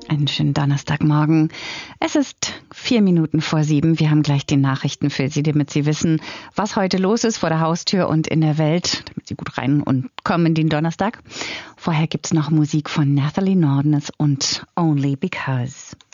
Einen schönen Donnerstagmorgen. Es ist 7:04. Wir haben gleich die Nachrichten für Sie, damit Sie wissen, was heute los ist vor der Haustür und in der Welt, damit Sie gut rein und kommen in den Donnerstag. Vorher gibt's noch Musik von Nathalie Nordness und Only Because.